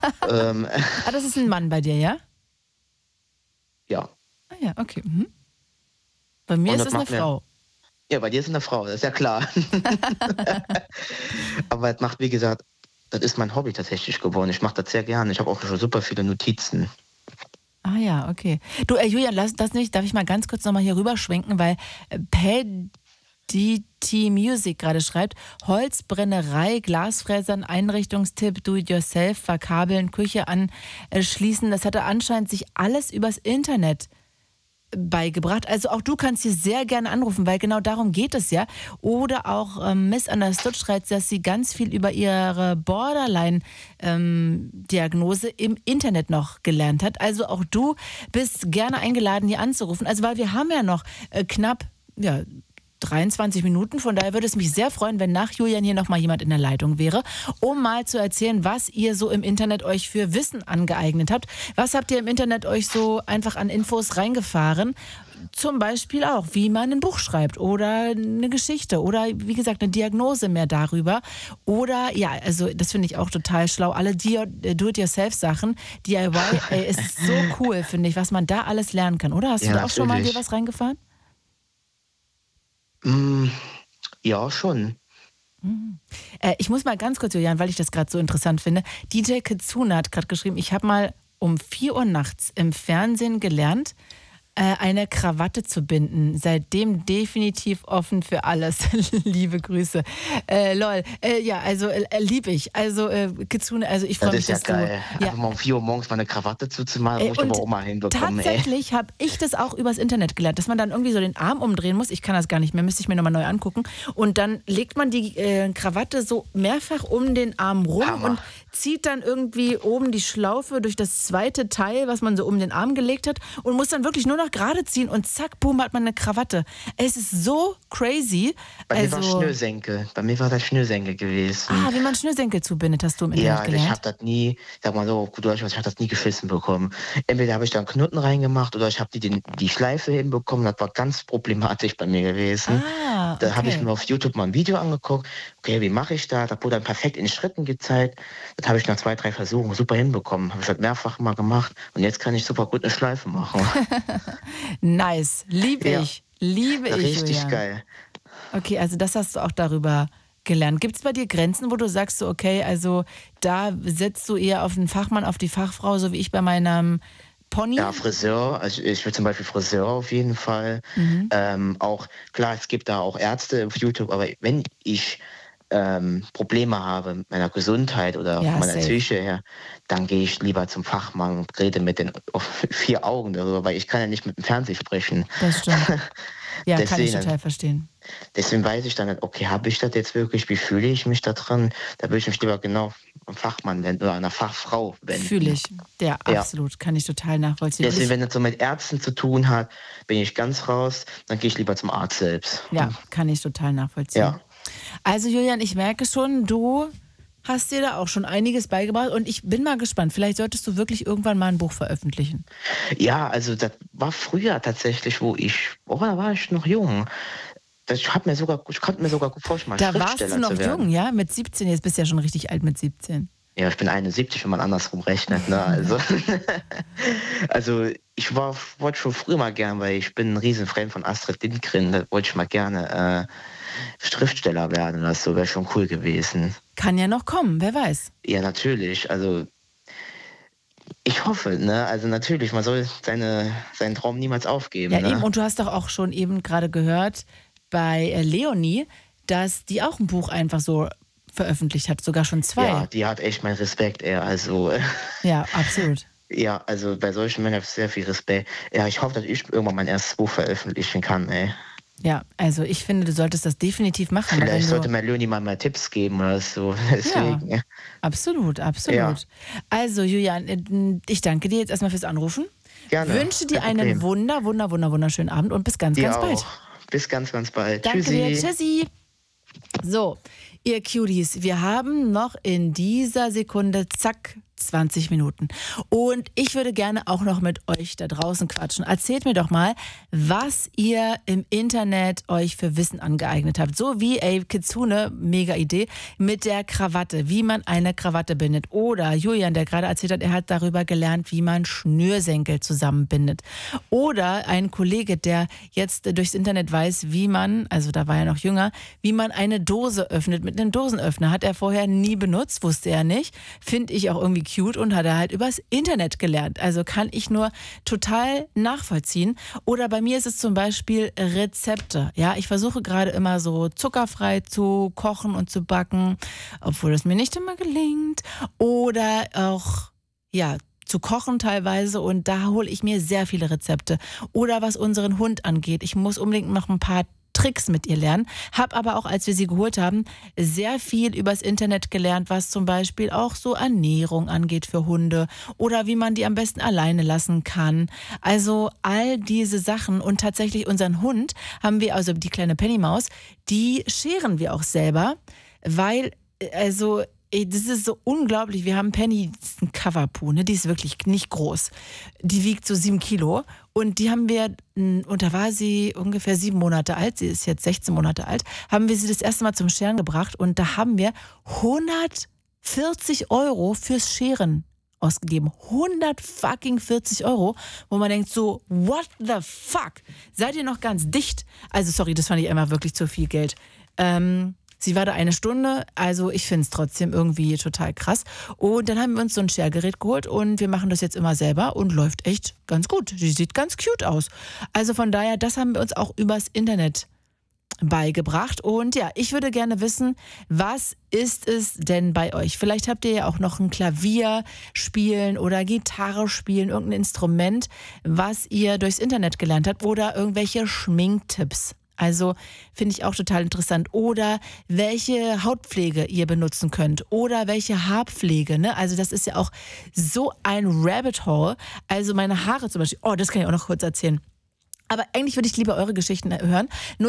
ähm, Ah, das ist ein Mann bei dir, ja? ja. Ah ja, okay. Mhm. Bei mir Und ist das es eine macht mir, Frau. ja, bei dir ist eine Frau, das ist ja klar. Aber es macht, wie gesagt, das ist mein Hobby tatsächlich geworden. Ich mache das sehr gerne. Ich habe auch schon super viele Notizen. Ah ja, okay. Du, Julian, lass das nicht, darf ich mal ganz kurz nochmal hier rüberschwenken, weil DT Music gerade schreibt, Holzbrennerei, Glasfräsern, Einrichtungstipp, Do-it-yourself, verkabeln, Küche anschließen. Das hatte anscheinend sich alles übers Internet beigebracht. Also auch du kannst hier sehr gerne anrufen, weil genau darum geht es ja. Oder auch Miss Understood schreibt, dass sie ganz viel über ihre Borderline-Diagnose im Internet noch gelernt hat. Also auch du bist gerne eingeladen, hier anzurufen. Also weil wir haben ja noch knapp 23 Minuten. Von daher würde es mich sehr freuen, wenn nach Julian hier nochmal jemand in der Leitung wäre, um mal zu erzählen, was ihr so im Internet euch für Wissen angeeignet habt. Was habt ihr im Internet euch so einfach an Infos reingefahren? Zum Beispiel auch, wie man ein Buch schreibt oder eine Geschichte oder wie gesagt eine Diagnose mehr darüber. Oder ja, also das finde ich auch total schlau. Alle Do-it-yourself-Sachen, DIY, ist so cool, finde ich, was man da alles lernen kann. Oder hast du Ja, da auch schon mal dir natürlich. was reingefahren? Mm, ja, schon. Ich muss mal ganz kurz, Julian, weil ich das gerade so interessant finde. DJ Kitsune hat gerade geschrieben, ich habe mal um 4 Uhr nachts im Fernsehen gelernt, eine Krawatte zu binden. Seitdem definitiv offen für alles. Liebe Grüße. Lol. Ja, also liebe ich. Also Kitsune, also ich freue Das mich, ist ja dass du... geil. Ja, Einfach mal um 4 Uhr morgens mal eine Krawatte zuzumachen, muss ich aber und auch mal hinbekommen, ey. tatsächlich habe ich das auch übers Internet gelernt, dass man dann irgendwie so den Arm umdrehen muss. Ich kann das gar nicht mehr, müsste ich mir nochmal neu angucken. Und dann legt man die Krawatte so mehrfach um den Arm rum Hammer. und zieht dann irgendwie oben die Schlaufe durch das zweite Teil, was man so um den Arm gelegt hat und muss dann wirklich nur noch gerade ziehen und zack, boom, hat man eine Krawatte. Es ist so crazy. Bei mir war Schnürsenkel. Bei mir war das Schnürsenkel gewesen. Wie man Schnürsenkel zubindet, hast du im Ja, Internet also ich gelernt? habe das nie, sag mal so, auf gut Deutsch, ich habe das nie geschissen bekommen. Entweder habe ich da einen Knoten reingemacht oder ich habe die Schleife hinbekommen. Das war ganz problematisch bei mir gewesen. Da habe ich Okay. mir auf YouTube mal ein Video angeguckt. Okay, wie mache ich das? Das wurde dann perfekt in Schritten gezeigt. Das habe ich nach 2, 3 Versuchen super hinbekommen. Habe ich das mehrfach mal gemacht und jetzt kann ich super gut eine Schleife machen. Nice. Liebe Ja, ich. Liebe ich, richtig Julian. geil. Okay, also das hast du auch darüber gelernt. Gibt es bei dir Grenzen, wo du sagst, so, okay, also da setzt du eher auf den Fachmann, auf die Fachfrau, so wie ich bei meinem Pony? Ja, Friseur, also ich will zum Beispiel Friseur auf jeden Fall. Auch klar, es gibt da auch Ärzte auf YouTube, aber wenn ich Probleme habe mit meiner Gesundheit oder Ja, von meiner safe. Psyche her, dann gehe ich lieber zum Fachmann und rede mit den auf 4 Augen darüber, weil ich kann ja nicht mit dem Fernsehen sprechen. Das stimmt. Ja, kann ich Deswegen, total verstehen. deswegen weiß ich dann nicht, okay, habe ich das jetzt wirklich, wie fühle ich mich da dran? Da würde ich mich lieber genau am Fachmann wenden oder einer Fachfrau wenden. Fühle ich. Ja, Ja. absolut. Kann ich total nachvollziehen. Und Deswegen, wenn das so mit Ärzten zu tun hat, bin ich ganz raus, dann gehe ich lieber zum Arzt selbst. ja, kann ich total nachvollziehen. Ja. Also Julian, ich merke schon, du hast dir da auch schon einiges beigebracht und ich bin mal gespannt. Vielleicht solltest du wirklich irgendwann mal ein Buch veröffentlichen. Ja, also das war früher tatsächlich, da war ich noch jung. Ich konnte mir sogar gut vorstellen, mal Da warst Schriftsteller du noch zu werden. jung, ja? Mit 17, jetzt bist du ja schon richtig alt mit 17. Ja, ich bin 71, wenn man andersrum rechnet. Ne? Also, also wollte schon früher mal gern, weil ich bin ein riesen Fan von Astrid Lindgren, da wollte ich mal gerne Schriftsteller werden. Das wäre schon cool gewesen. Kann ja noch kommen, wer weiß. Ja, natürlich. Also ich hoffe, ne? Also natürlich, man soll seinen Traum niemals aufgeben. Ja, Ne? eben. Und du hast doch auch schon eben gerade gehört bei Leonie, dass die auch ein Buch einfach so veröffentlicht hat, sogar schon 2. Ja, die hat echt meinen Respekt, ey. Also, Ja, absolut. ja, also bei solchen Männern habe ich sehr viel Respekt. Ja, ich hoffe, dass ich irgendwann mein erstes Buch veröffentlichen kann, ey. Ja, also ich finde, du solltest das definitiv machen. weil Vielleicht wenn sollte du, mir Leonie mal Tipps geben oder so. Deswegen, ja. absolut, absolut. Ja. Also Julian, ich danke dir jetzt erstmal fürs Anrufen. Gerne. Wünsche dir Kein einen Problem. wunderschönen Abend und bis ganz, Dir ganz bald. auch. Bis ganz, ganz bald. Danke Tschüssi. dir, tschüssi. So, ihr Cuties, wir haben noch in dieser Sekunde, zack, 20 Minuten. Und ich würde gerne auch noch mit euch da draußen quatschen. Erzählt mir doch mal, was ihr im Internet euch für Wissen angeeignet habt. So wie, Kitsune, mega Idee, mit der Krawatte, wie man eine Krawatte bindet. Oder Julian, der gerade erzählt hat, er hat darüber gelernt, wie man Schnürsenkel zusammenbindet. Oder ein Kollege, der jetzt durchs Internet weiß, wie man, also da war er noch jünger, wie man eine Dose öffnet mit einem Dosenöffner. Hat er vorher nie benutzt, wusste er nicht. Finde ich auch irgendwie cute und hat er halt übers Internet gelernt. Also kann ich nur total nachvollziehen. Oder bei mir ist es zum Beispiel Rezepte. Ja, ich versuche gerade immer so zuckerfrei zu kochen und zu backen, obwohl es mir nicht immer gelingt. Oder auch, ja, zu kochen teilweise und da hole ich mir sehr viele Rezepte. Oder was unseren Hund angeht. Ich muss unbedingt noch ein paar Tricks mit ihr lernen. Habe aber auch, als wir sie geholt haben, sehr viel übers Internet gelernt, was zum Beispiel auch so Ernährung angeht für Hunde oder wie man die am besten alleine lassen kann. Also all diese Sachen und tatsächlich unseren Hund haben wir, also die kleine Pennymaus, die scheren wir auch selber, weil, also das ist so unglaublich. Wir haben Penny, das ist ein Coverpoo, ne? Die ist wirklich nicht groß. Die wiegt so 7 Kilo. Und die haben wir, und da war sie ungefähr 7 Monate alt, sie ist jetzt 16 Monate alt, haben wir sie das erste Mal zum Scheren gebracht. Und da haben wir 140 € fürs Scheren ausgegeben. 140 €, wo man denkt so, what the fuck? Seid ihr noch ganz dicht? Also sorry, das fand ich immer wirklich zu viel Geld. Sie war da 1 Stunde, also ich finde es trotzdem irgendwie total krass. Und dann haben wir uns so ein Schergerät geholt und wir machen das jetzt immer selber und läuft echt ganz gut. Sie sieht ganz cute aus. Also von daher, das haben wir uns auch übers Internet beigebracht. Und ja, ich würde gerne wissen, was ist es denn bei euch? Vielleicht habt ihr ja auch noch ein Klavier spielen oder Gitarre spielen, irgendein Instrument, was ihr durchs Internet gelernt habt oder irgendwelche Schminktipps. Also finde ich auch total interessant. Oder welche Hautpflege ihr benutzen könnt. Oder welche Haarpflege. Ne? Also das ist ja auch so ein Rabbit Hole. Also meine Haare zum Beispiel. Oh, das kann ich auch noch kurz erzählen. Aber eigentlich würde ich lieber eure Geschichten hören.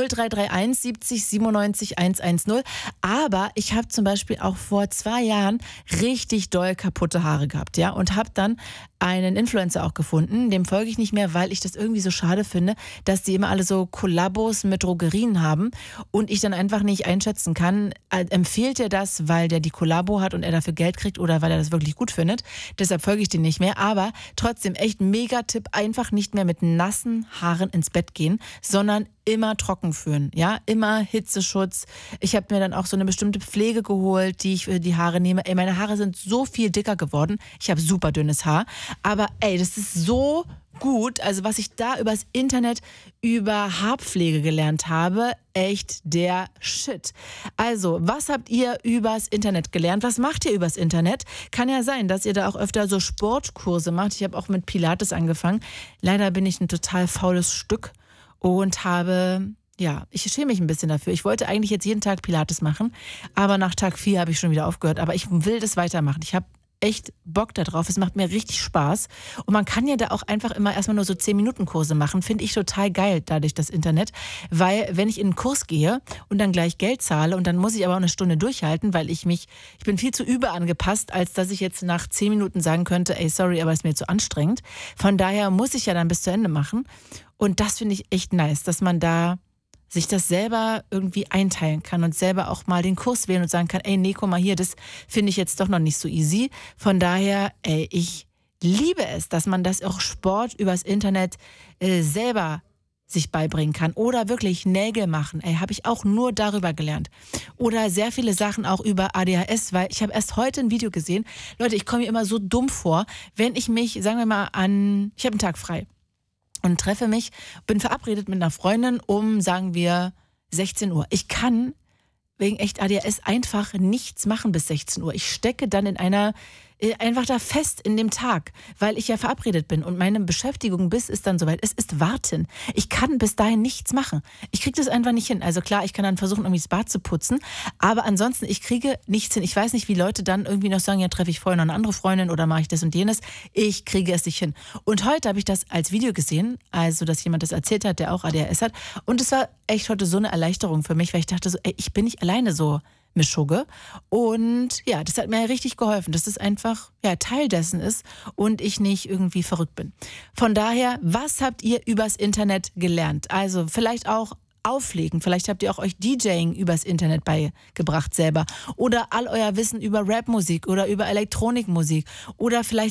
0331 70 97 110. Aber ich habe zum Beispiel auch vor 2 Jahren richtig doll kaputte Haare gehabt, ja, und habe dann einen Influencer auch gefunden. Dem folge ich nicht mehr, weil ich das irgendwie so schade finde, dass die immer alle so Kollabos mit Drogerien haben und ich dann einfach nicht einschätzen kann, empfiehlt er das, weil der die Kollabo hat und er dafür Geld kriegt oder weil er das wirklich gut findet. Deshalb folge ich den nicht mehr. Aber trotzdem echt Mega-Tipp, einfach nicht mehr mit nassen Haaren ins Bett gehen, sondern immer trocken führen, ja, immer Hitzeschutz. Ich habe mir dann auch so eine bestimmte Pflege geholt, die ich für die Haare nehme. Ey, meine Haare sind so viel dicker geworden. Ich habe super dünnes Haar, aber ey, das ist so gut. Also was ich da übers Internet über Haarpflege gelernt habe, echt der Shit. Also, was habt ihr übers Internet gelernt? Was macht ihr übers Internet? Kann ja sein, dass ihr da auch öfter so Sportkurse macht. Ich habe auch mit Pilates angefangen. Leider bin ich ein total faules Stück und habe, ja, ich schäme mich ein bisschen dafür. Ich wollte eigentlich jetzt jeden Tag Pilates machen, aber nach Tag 4 habe ich schon wieder aufgehört. Aber ich will das weitermachen. Ich habe echt Bock da drauf. Es macht mir richtig Spaß. Und man kann ja da auch einfach immer erstmal nur so 10-Minuten-Kurse machen. Finde ich total geil, dadurch das Internet. Weil wenn ich in einen Kurs gehe und dann gleich Geld zahle und dann muss ich aber auch eine Stunde durchhalten, weil ich bin viel zu überangepasst, als dass ich jetzt nach 10 Minuten sagen könnte, ey, sorry, aber ist mir zu anstrengend. Von daher muss ich ja dann bis zu Ende machen. Und das finde ich echt nice, dass man da sich das selber irgendwie einteilen kann und selber auch mal den Kurs wählen und sagen kann, ey, nee, guck mal hier, das finde ich jetzt doch noch nicht so easy. Von daher, ey, ich liebe es, dass man das auch Sport übers Internet selber sich beibringen kann. Oder wirklich Nägel machen, ey, habe ich auch nur darüber gelernt. Oder sehr viele Sachen auch über ADHS, weil ich habe erst heute ein Video gesehen. Leute, ich komme mir immer so dumm vor, wenn ich mich, sagen wir mal, ich habe einen Tag frei. Und bin verabredet mit einer Freundin um, sagen wir, 16 Uhr. Ich kann wegen echt ADHS einfach nichts machen bis 16 Uhr. Ich stecke dann einfach da fest in dem Tag, weil ich ja verabredet bin und meine Beschäftigung ist dann soweit. Es ist Warten. Ich kann bis dahin nichts machen. Ich kriege das einfach nicht hin. Also klar, ich kann dann versuchen, irgendwie das Bad zu putzen, aber ansonsten, ich kriege nichts hin. Ich weiß nicht, wie Leute dann irgendwie noch sagen, ja, treffe ich vorher noch eine andere Freundin oder mache ich das und jenes. Ich kriege es nicht hin. Und heute habe ich das als Video gesehen, also dass jemand das erzählt hat, der auch ADHS hat. Und es war echt heute so eine Erleichterung für mich, weil ich dachte so, ey, ich bin nicht alleine so Mischugge. Und ja, das hat mir richtig geholfen, dass das einfach Teil dessen ist und ich nicht irgendwie verrückt bin. Von daher, was habt ihr übers Internet gelernt? Also vielleicht auch auflegen. Vielleicht habt ihr auch euch DJing übers Internet beigebracht selber. Oder all euer Wissen über Rapmusik oder über Elektronikmusik. Oder vielleicht